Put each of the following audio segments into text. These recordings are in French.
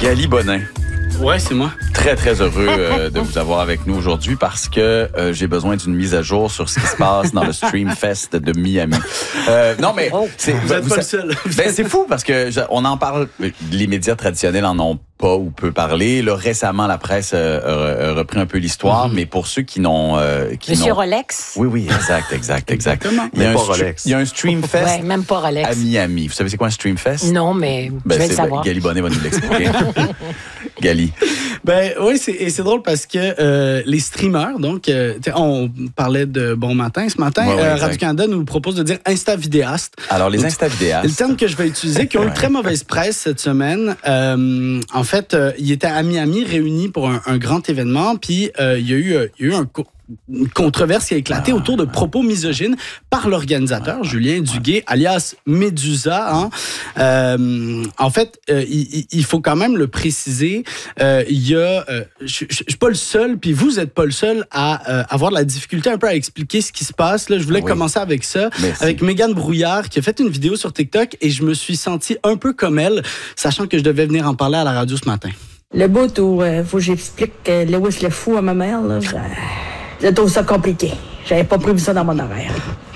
Gali Bonin. Ouais, c'est moi. Très, très heureux de vous avoir avec nous aujourd'hui parce que j'ai besoin d'une mise à jour sur ce qui se passe dans le Stream Fest de Miami. Non, mais... Vous n'êtes pas le seul. Ben, c'est fou parce que on en parle, les médias traditionnels en ont pas ou peu parlé. Là, récemment, la presse a repris un peu l'histoire, mais pour ceux qui n'ont... Monsieur Rolex? Oui, exact. Exactement. Il y a un Stream Fest même pas Rolex. à Miami. Vous savez c'est quoi un Stream Fest? Non, mais je vais le savoir. Gali Bonin va nous l'expliquer. Gali. Ben oui, c'est drôle parce que les streamers, donc, on parlait de Bon Matin ce matin, Radio-Canada nous propose de dire Insta-vidéaste. Alors, les Insta-vidéastes. Le terme que je vais utiliser, qui ont eu très mauvaise presse cette semaine. En fait, ils étaient à Miami réunis pour un grand événement, puis il y a eu une controverse qui a éclaté autour de propos misogynes par l'organisateur, Julien Duguay, alias Médusa. En fait, il faut quand même le préciser, il y a... je suis pas le seul, puis vous êtes pas le seul à avoir de la difficulté un peu à expliquer ce qui se passe. Là, je voulais commencer avec ça, avec Mégane Brouillard, qui a fait une vidéo sur TikTok, et je me suis senti un peu comme elle, sachant que je devais venir en parler à la radio ce matin. Le bout où faut que j'explique Louis le fou à ma mère, là, je trouve ça compliqué. J'avais pas prévu ça dans mon horaire.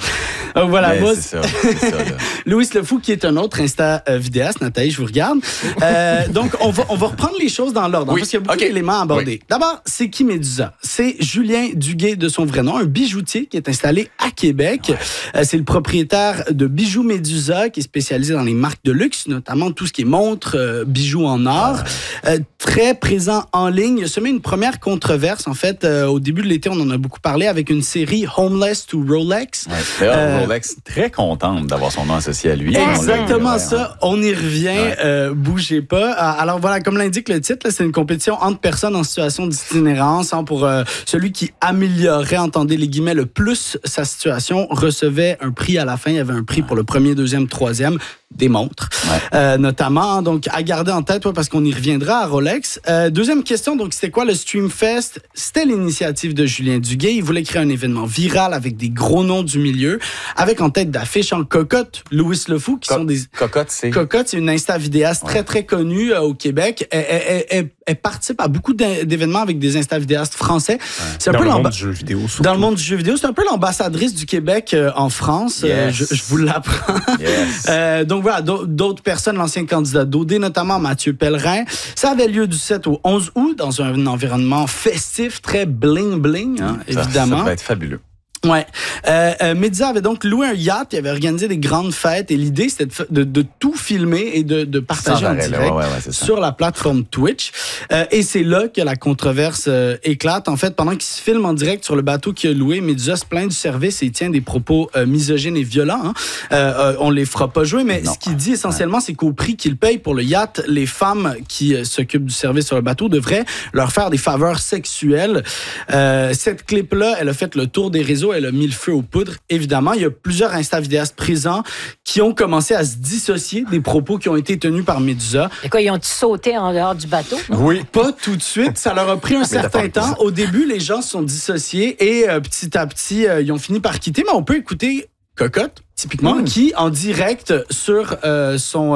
Voilà, moi, c'est ça Louis Le Fou, qui est un autre Insta-vidéaste. Nathalie, je vous regarde. Donc, on va reprendre les choses dans l'ordre, parce qu'il y a beaucoup d'éléments à aborder. Oui. D'abord, c'est qui Médusa? C'est Julien Duguay de son vrai nom, un bijoutier qui est installé à Québec. C'est le propriétaire de Bijoux Médusa, qui est spécialisé dans les marques de luxe, notamment tout ce qui est montres, bijoux en or. Très présent en ligne. Il a semé une première controverse, en fait. Au début de l'été, on en a beaucoup parlé avec une série Homeless to Rolex. Rolex, très contente d'avoir son nom associé à lui. Exactement ça. On y revient. Bougez pas. Alors voilà, comme l'indique le titre, là, c'est une compétition entre personnes en situation d'itinérance. Pour celui qui améliorerait, entendez les guillemets, le plus sa situation, recevait un prix à la fin. Il y avait un prix pour le premier, deuxième, troisième. Des montres, notamment. Donc, à garder en tête, parce qu'on y reviendra à Rolex. Deuxième question, donc, c'était quoi le Stream Fest? C'était l'initiative de Julien Duguay. Il voulait créer un événement viral avec des gros noms du milieu, avec en tête d'affiche en Cocotte, Louis Le Fou, qui sont des... Cocotte, c'est une Insta-vidéaste très, très connue au Québec. Elle participe à beaucoup d'événements avec des Insta-vidéastes français. C'est dans le monde du jeu vidéo, surtout. Dans le monde du jeu vidéo, c'est un peu l'ambassadrice du Québec en France. Je vous l'apprends. Donc voilà, d'autres personnes, l'ancien candidat d'OD, notamment Mathieu Pellerin. Ça avait lieu du 7 au 11 août dans un environnement festif, très bling-bling, évidemment. Ça va être fabuleux. Ouais. Médusa avait donc loué un yacht, il avait organisé des grandes fêtes et l'idée c'était de tout filmer et de partager en direct sur la plateforme Twitch. Et c'est là que la controverse éclate. En fait, pendant qu'il se filme en direct sur le bateau qu'il a loué, Médusa se plaint du service et il tient des propos misogynes et violents. On les fera pas jouer, mais ce qu'il dit essentiellement, c'est qu'au prix qu'il paye pour le yacht, les femmes qui s'occupent du service sur le bateau devraient leur faire des faveurs sexuelles. Cette clip-là, elle a fait le tour des réseaux. Elle a mis le feu aux poudres. Évidemment, il y a plusieurs Insta-vidéastes présents qui ont commencé à se dissocier des propos qui ont été tenus par Médusa. Et quoi, ils ont sauté en dehors du bateau? Oui, pas tout de suite. Ça leur a pris un certain temps. Au début, les gens se sont dissociés et petit à petit, ils ont fini par quitter. Mais on peut écouter Cocotte, typiquement, qui, en direct sur son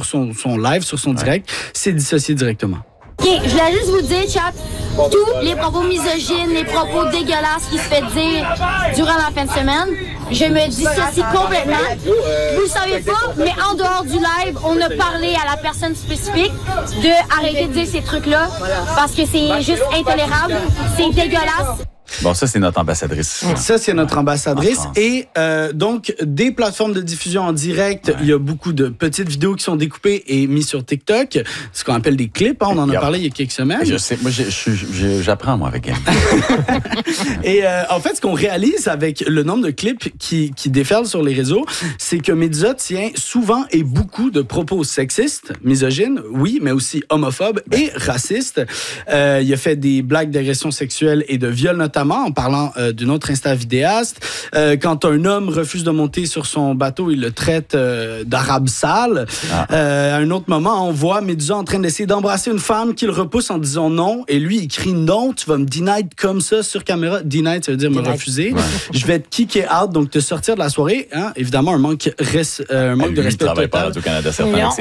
live, sur son direct, s'est dissocié directement. OK, je voulais juste vous dire, chat, tous les propos misogynes, les propos dégueulasses qui se fait dire durant la fin de semaine, je me dissocie complètement. Vous le savez pas, mais en dehors du live, on a parlé à la personne spécifique de arrêter de dire ces trucs-là parce que c'est juste intolérable, c'est dégueulasse. Bon, ça, c'est notre ambassadrice. Ça, c'est notre ambassadrice. Et donc, des plateformes de diffusion en direct, il y a beaucoup de petites vidéos qui sont découpées et mises sur TikTok, ce qu'on appelle des clips. On en a parlé il y a quelques semaines. Je sais, moi, j'apprends, moi, avec elle. Et en fait, ce qu'on réalise avec le nombre de clips qui déferlent sur les réseaux, c'est que Médusa tient souvent et beaucoup de propos sexistes, misogynes, oui, mais aussi homophobes et racistes. Il a fait des blagues d'agression sexuelle et de viol, notamment, notamment en parlant d'une autre Insta-vidéaste. Quand un homme refuse de monter sur son bateau, il le traite d'arabe sale. À un autre moment, on voit Médusa en train d'essayer d'embrasser une femme qu'il repousse en disant non. Et lui, il crie non, tu vas me deny comme ça sur caméra. Deny, ça veut dire me refuser. Ouais. Je vais te kicker out, donc te sortir de la soirée. Hein? Évidemment, un manque de respect. Il travaille pas à Radio-Canada, certains.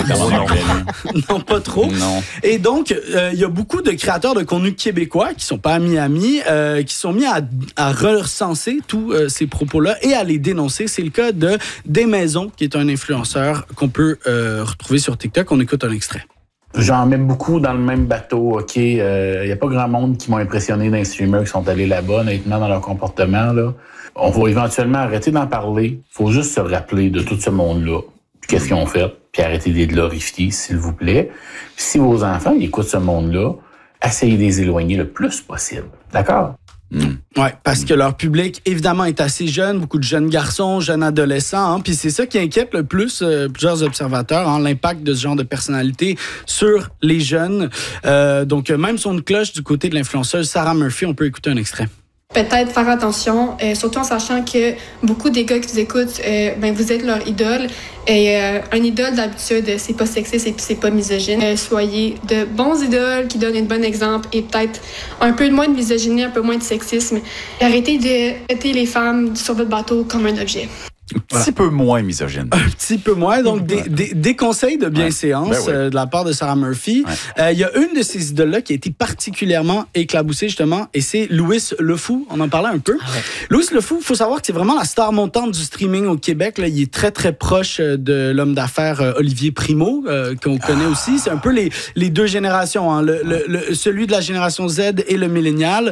Non, pas trop. Non. Et donc, il y a beaucoup de créateurs de contenu québécois qui sont pas à Miami, qui sont mis à recenser tous ces propos-là et à les dénoncer. C'est le cas de Des Maisons, qui est un influenceur qu'on peut retrouver sur TikTok. On écoute un extrait. J'en mets beaucoup dans le même bateau, OK? Il n'y a pas grand monde qui m'ont impressionné d'un streamer qui sont allés là-bas, honnêtement, dans leur comportement, là. On va éventuellement arrêter d'en parler. Il faut juste se rappeler de tout ce monde-là. Puis qu'est-ce qu'ils ont fait? Puis arrêter de les glorifier, s'il vous plaît. Puis si vos enfants ils écoutent ce monde-là, essayez de les éloigner le plus possible. D'accord? Ouais, parce que leur public, évidemment, est assez jeune, beaucoup de jeunes garçons, jeunes adolescents, hein, puis c'est ça qui inquiète le plus plusieurs observateurs, hein, l'impact de ce genre de personnalité sur les jeunes. Donc, même son de cloche du côté de l'influenceuse Sarah Murphy, on peut écouter un extrait. Peut-être faire attention, surtout en sachant que beaucoup des gars qui vous écoutent, vous êtes leur idole. Et un idole, d'habitude, c'est pas sexiste et puis c'est pas misogyne. Soyez de bons idoles qui donnent un bon exemple et peut-être un peu moins de misogynie, un peu moins de sexisme. Et arrêtez de traiter les femmes sur votre bateau comme un objet. Un petit peu moins misogyne. Un petit peu moins. Donc, des conseils de bienséance de la part de Sarah Murphy. Il y a une de ces idoles-là qui a été particulièrement éclaboussée, justement, et c'est Louis Le Fou. On en parlait un peu. Louis Le Fou, il faut savoir que c'est vraiment la star montante du streaming au Québec. Là. Il est très, très proche de l'homme d'affaires Olivier Primo, qu'on connaît aussi. C'est un peu les deux générations, hein, celui de la génération Z et le millénial.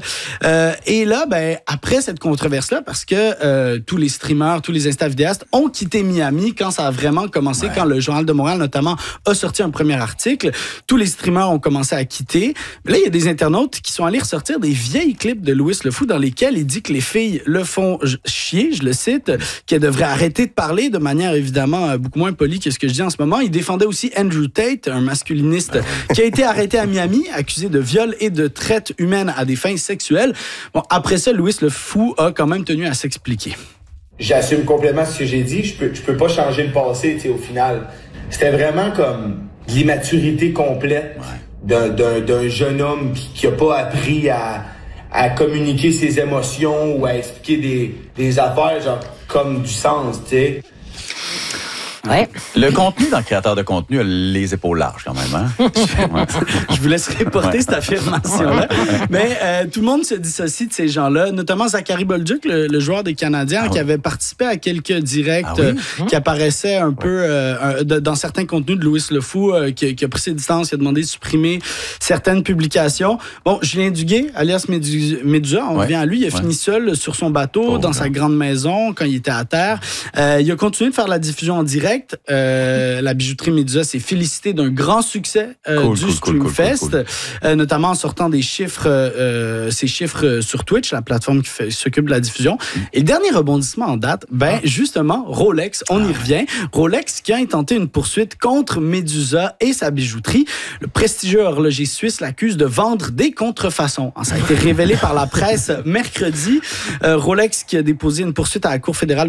Et là, après cette controverse-là, parce que tous les streamers, tous les Insta vidéastes ont quitté Miami quand ça a vraiment commencé, quand le Journal de Montréal, notamment, a sorti un premier article. Tous les streamers ont commencé à quitter. Mais là, il y a des internautes qui sont allés ressortir des vieilles clips de Louis Le Fou dans lesquels il dit que les filles le font chier, je le cite, qu'elles devraient arrêter de parler de manière, évidemment, beaucoup moins polie que ce que je dis en ce moment. Il défendait aussi Andrew Tate, un masculiniste qui a été arrêté à Miami, accusé de viol et de traite humaine à des fins sexuelles. Bon, après ça, Louis Le Fou a quand même tenu à s'expliquer. J'assume complètement ce que j'ai dit. Je peux pas changer le passé, tu sais, au final. C'était vraiment comme de l'immaturité complète d'un jeune homme qui a pas appris à communiquer ses émotions ou à expliquer des affaires, genre, comme du sens, tu sais. Ouais. Le contenu dans le créateur de contenu a les épaules larges quand même. Hein? Je vous laisserai porter cette affirmation-là. Mais tout le monde se dissocie de ces gens-là, notamment Zachary Bolduc, le joueur des Canadiens, qui avait participé à quelques directs qui apparaissaient un peu dans certains contenus de Louis Le Fou, qui a pris ses distances, qui a demandé de supprimer certaines publications. Bon, Julien Duguay, alias Médusa, on revient à lui, il a fini seul sur son bateau, dans sa grande maison, quand il était à terre. Il a continué de faire la diffusion en direct. La bijouterie Médusa s'est félicitée d'un grand succès du Streamfest, notamment en sortant des chiffres, ces chiffres sur Twitch, la plateforme qui s'occupe de la diffusion. Et le dernier rebondissement en date, justement, Rolex, on y revient. Rolex qui a intenté une poursuite contre Médusa et sa bijouterie. Le prestigieux horloger suisse l'accuse de vendre des contrefaçons. Ça a été révélé par la presse mercredi. Rolex qui a déposé une poursuite à la Cour fédérale